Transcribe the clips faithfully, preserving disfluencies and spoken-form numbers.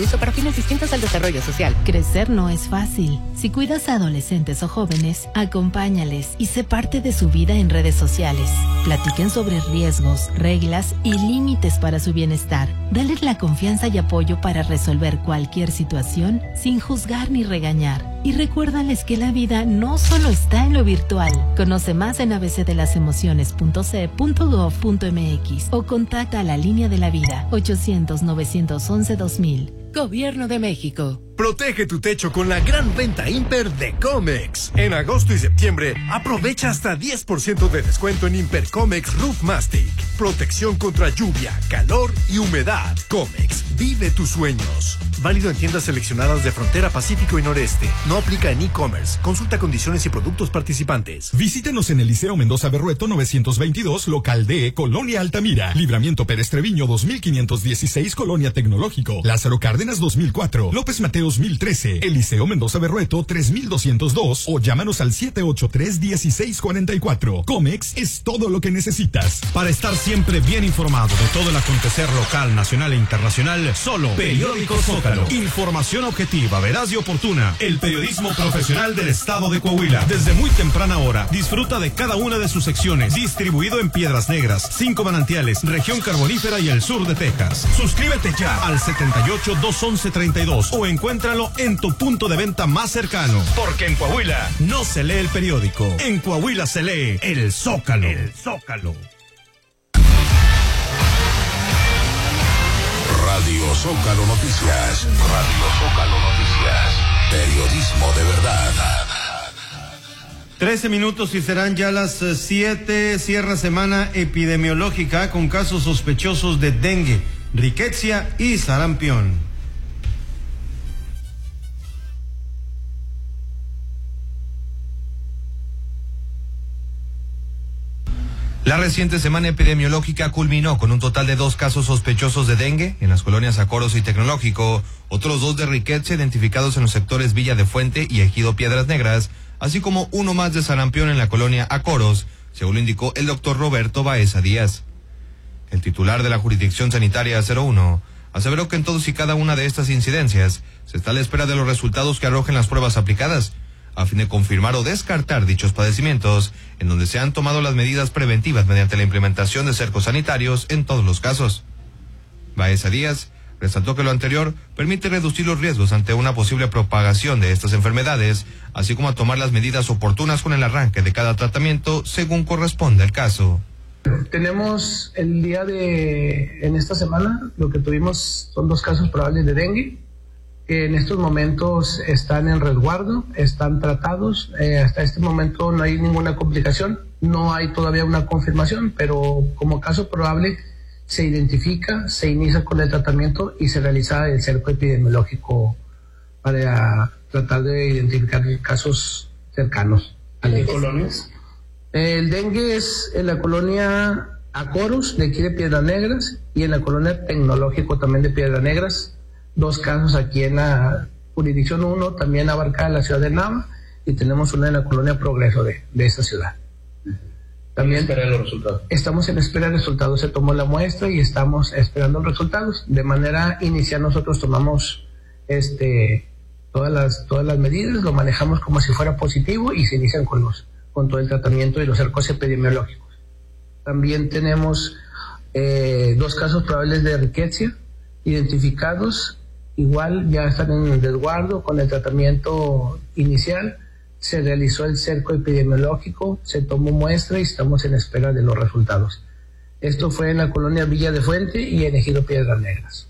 Uso para fines distintos al desarrollo social. Crecer no es fácil. Si cuidas a adolescentes o jóvenes, acompáñales y sé parte de su vida en redes sociales. Platiquen sobre riesgos, reglas y límites para su bienestar. Dales la confianza y apoyo para resolver cualquier situación sin juzgar ni regañar. Y recuérdales que la vida no solo está en lo virtual. Conoce más en a b c de las emociones punto c e punto gov punto m x o contacta a la línea de la vida ochocientos, novecientos once, dos mil. Gobierno de México. Protege tu techo con la gran venta Imper de Comex. En agosto y septiembre, aprovecha hasta diez por ciento de descuento en Imper Comex Roof Mastic. Protección contra lluvia, calor y humedad. Comex, vive tus sueños. Válido en tiendas seleccionadas de Frontera Pacífico y Noreste. No aplica en e-commerce. Consulta condiciones y productos participantes. Visítenos en el Liceo Mendoza Berrueto novecientos veintidós, local D, Colonia Altamira. Libramiento Pérez Treviño dos mil quinientos dieciséis, Colonia Tecnológico. Lázaro Cárdenas dos mil cuatro. López Mateos mil trece. Eliseo Mendoza Berrueto tres mil doscientos dos o llámanos al siete ocho tres, uno seis cuatro cuatro. Comex es todo lo que necesitas. Para estar siempre bien informado de todo el acontecer local, nacional e internacional, solo Periódico Zócalo. Información objetiva, veraz y oportuna. El periodismo profesional del estado de Coahuila. Desde muy temprana hora, disfruta de cada una de sus secciones. Distribuido en Piedras Negras, Cinco Manantiales, Región Carbonífera y el sur de Texas. Suscríbete ya al setenta y ocho, doscientos once, treinta y dos o encuéntralo en tu punto de venta más cercano. Porque en Coahuila no se lee el periódico. En Coahuila se lee el Zócalo. El Zócalo. Radio Zócalo Noticias. Radio Zócalo Noticias. Periodismo de verdad. Trece minutos y serán ya las siete. Cierra semana epidemiológica con casos sospechosos de dengue, riqueza y sarampión. La reciente semana epidemiológica culminó con un total de dos casos sospechosos de dengue en las colonias Acoros y Tecnológico, otros dos de riqueza identificados en los sectores Villa de Fuente y Ejido Piedras Negras, así como uno más de sarampión en la colonia Acoros, según lo indicó el doctor Roberto Baeza Díaz. El titular de la jurisdicción sanitaria cero uno aseveró que en todos y cada una de estas incidencias se está a la espera de los resultados que arrojen las pruebas aplicadas, a fin de confirmar o descartar dichos padecimientos, en donde se han tomado las medidas preventivas mediante la implementación de cercos sanitarios en todos los casos. Baeza Díaz resaltó que lo anterior permite reducir los riesgos ante una posible propagación de estas enfermedades, así como a tomar las medidas oportunas con el arranque de cada tratamiento según corresponde al caso. Tenemos el día de, en esta semana, lo que tuvimos son dos casos probables de dengue, que en estos momentos están en resguardo, están tratados, eh, hasta este momento no hay ninguna complicación, no hay todavía una confirmación, pero como caso probable se identifica, se inicia con el tratamiento y se realiza el cerco epidemiológico para tratar de identificar casos cercanos. ¿En qué colonias? El dengue es en la colonia Acoros, de aquí de Piedras Negras, y en la colonia Tecnológico también de Piedras Negras. Dos casos aquí en la jurisdicción uno, también abarca la ciudad de Nava, y tenemos una en la colonia Progreso de, de esta ciudad. También espera los resultados. Estamos en espera de resultados, se tomó la muestra y estamos esperando los resultados. De manera inicial nosotros tomamos este todas las todas las medidas, lo manejamos como si fuera positivo y se inician con los con todo el tratamiento y los cercos epidemiológicos. También tenemos eh, dos casos probables de riqueza identificados, igual ya están en el resguardo con el tratamiento inicial, se realizó el cerco epidemiológico, se tomó muestra y estamos en espera de los resultados. Esto fue en la colonia Villa de Fuente y en Ejido Piedras Negras.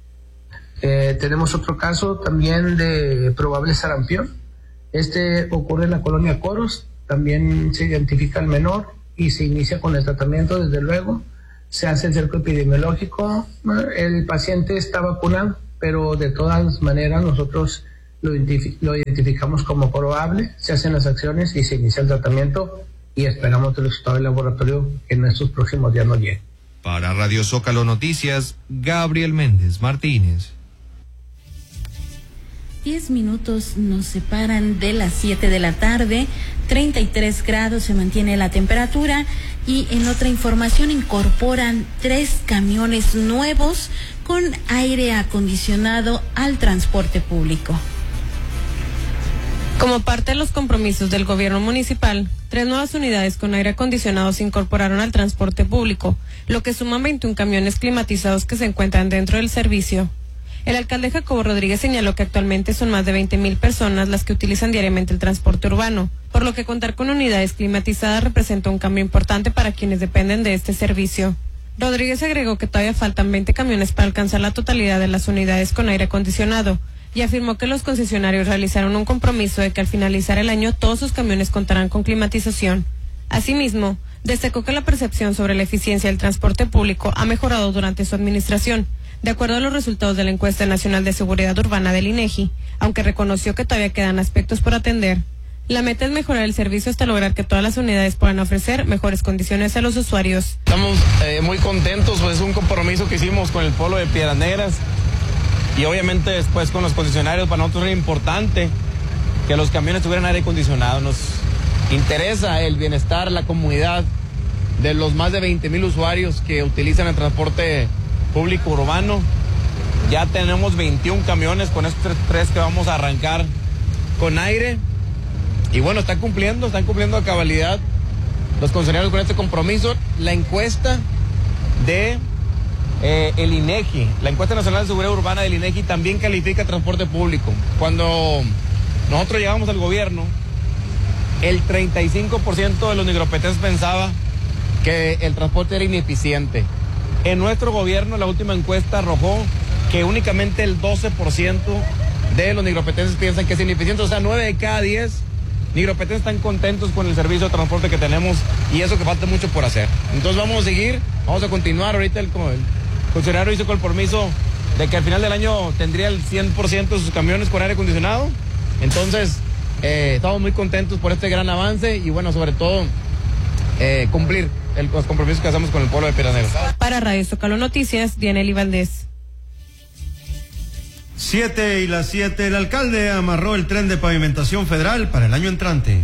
Eh, tenemos otro caso también de probable sarampión. Este ocurre en la colonia Coros, también se identifica al menor y se inicia con el tratamiento, desde luego. Se hace el cerco epidemiológico, el paciente está vacunado, pero de todas maneras nosotros lo, identific- lo identificamos como probable, se hacen las acciones y se inicia el tratamiento y esperamos el resultado del laboratorio que en estos próximos días nos llegue. Para Radio Zócalo Noticias, Gabriel Méndez Martínez. Diez minutos nos separan de las siete de la tarde, treinta y tres grados se mantiene la temperatura y en otra información incorporan tres camiones nuevos con aire acondicionado al transporte público. Como parte de los compromisos del gobierno municipal, tres nuevas unidades con aire acondicionado se incorporaron al transporte público, lo que suman veintiún camiones climatizados que se encuentran dentro del servicio. El alcalde Jacobo Rodríguez señaló que actualmente son más de veinte mil personas las que utilizan diariamente el transporte urbano, por lo que contar con unidades climatizadas representa un cambio importante para quienes dependen de este servicio. Rodríguez agregó que todavía faltan veinte camiones para alcanzar la totalidad de las unidades con aire acondicionado y afirmó que los concesionarios realizaron un compromiso de que al finalizar el año todos sus camiones contarán con climatización. Asimismo, destacó que la percepción sobre la eficiencia del transporte público ha mejorado durante su administración, de acuerdo a los resultados de la encuesta nacional de seguridad urbana del INEGI, aunque reconoció que todavía quedan aspectos por atender. La meta es mejorar el servicio hasta lograr que todas las unidades puedan ofrecer mejores condiciones a los usuarios. Estamos eh, muy contentos, pues es un compromiso que hicimos con el pueblo de Piedras Negras y obviamente después con los concesionarios. Para nosotros era importante que los camiones tuvieran aire acondicionado. Nos interesa el bienestar, la comunidad de los más de veinte mil usuarios que utilizan el transporte público urbano. Ya tenemos veintiún camiones con estos tres que vamos a arrancar con aire. Y bueno, están cumpliendo, están cumpliendo a cabalidad los concesionarios con este compromiso. La encuesta de eh, el INEGI, la encuesta nacional de seguridad urbana del INEGI también califica transporte público. Cuando nosotros llegamos al gobierno, el treinta y cinco por ciento de los nigropetenses pensaba que el transporte era ineficiente. En nuestro gobierno, la última encuesta arrojó que únicamente el doce por ciento de los nigropetenses piensan que es ineficiente, o sea, nueve de cada diez nigropetenses están contentos con el servicio de transporte que tenemos y eso que falta mucho por hacer. Entonces vamos a seguir, vamos a continuar. Ahorita el, el funcionario hizo compromiso de que al final del año tendría el cien por ciento de sus camiones con aire acondicionado. Entonces eh, estamos muy contentos por este gran avance y bueno, sobre todo eh, cumplir el, los compromisos que hacemos con el pueblo de Piedras Negras. Para Radio Zócalo Noticias, Dianely Valdés. Siete y las siete, el alcalde amarró el tren de pavimentación federal para el año entrante.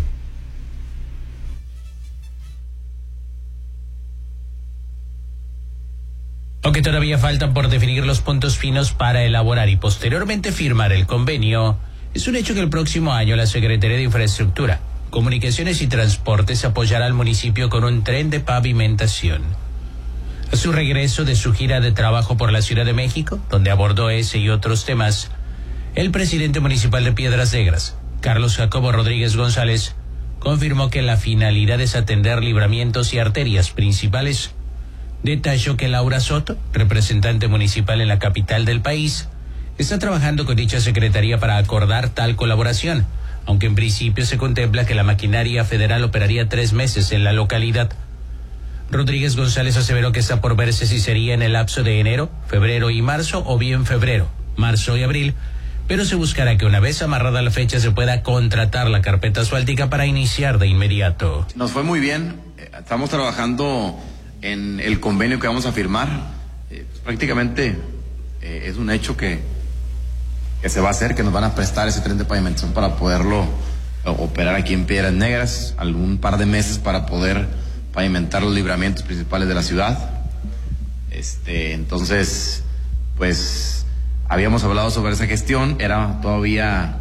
Aunque todavía faltan por definir los puntos finos para elaborar y posteriormente firmar el convenio, es un hecho que el próximo año la Secretaría de Infraestructura, Comunicaciones y Transportes apoyará al municipio con un tren de pavimentación. A su regreso de su gira de trabajo por la Ciudad de México, donde abordó ese y otros temas, el presidente municipal de Piedras Negras, Carlos Jacobo Rodríguez González, confirmó que la finalidad es atender libramientos y arterias principales. Detalló que Laura Soto, representante municipal en la capital del país, está trabajando con dicha secretaría para acordar tal colaboración, aunque en principio se contempla que la maquinaria federal operaría tres meses en la localidad. Rodríguez González aseveró que está por verse si sería en el lapso de enero, febrero y marzo o bien febrero, marzo y abril, pero se buscará que una vez amarrada la fecha se pueda contratar la carpeta asfáltica para iniciar de inmediato. Nos fue muy bien, estamos trabajando en el convenio que vamos a firmar, eh, pues prácticamente eh, es un hecho que, que se va a hacer, que nos van a prestar ese tren de pavimentación para poderlo eh, operar aquí en Piedras Negras, algún par de meses para poder pavimentar los libramientos principales de la ciudad. Este, entonces, pues, habíamos hablado sobre esa gestión, era todavía,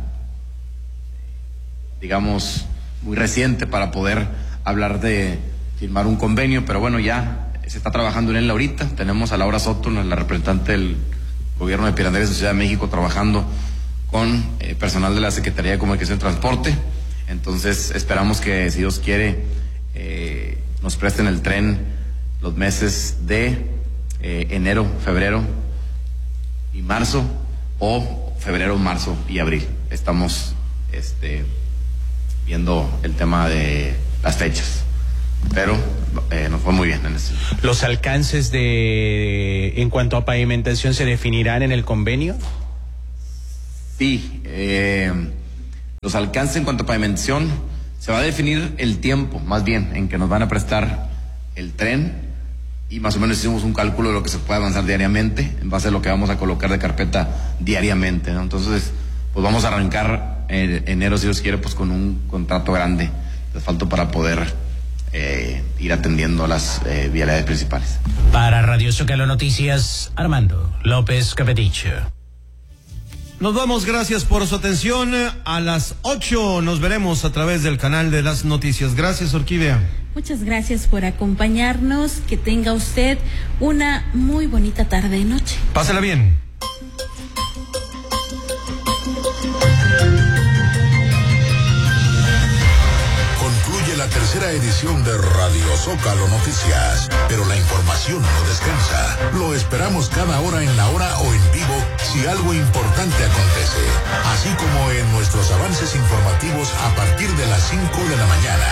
digamos, muy reciente para poder hablar de firmar un convenio, pero bueno, ya se está trabajando en él ahorita. Tenemos a Laura Soto, la representante del gobierno de Piedras Negras de Ciudad de México, trabajando con eh, personal de la Secretaría de Comunicación y Transporte. Entonces, esperamos que, si Dios quiere, eh, nos presten el tren los meses de eh, enero, febrero y marzo, o febrero, marzo y abril. Estamos este, viendo el tema de las fechas, pero eh, nos fue muy bien en ese. ¿Los alcances de en cuanto a pavimentación se definirán en el convenio? Sí, eh, los alcances en cuanto a pavimentación se va a definir el tiempo, más bien, en que nos van a prestar el tren, y más o menos hicimos un cálculo de lo que se puede avanzar diariamente en base a lo que vamos a colocar de carpeta diariamente, ¿no? Entonces, pues vamos a arrancar en enero, si Dios quiere, pues con un contrato grande de asfalto para poder eh, ir atendiendo las eh, vialidades principales. Para Radio Zócalo Noticias, Armando López Capeticho. Nos vamos, gracias por su atención. A las ocho nos veremos a través del canal de las noticias. Gracias, Orquídea. Muchas gracias por acompañarnos. Que tenga usted una muy bonita tarde y noche. Pásela bien. Concluye la tercera edición de Radio Zócalo Noticias, pero la información no descansa. Lo esperamos cada hora en la hora o en vivo si algo importante acontece, así como en nuestros avances informativos a partir de las cinco de la mañana.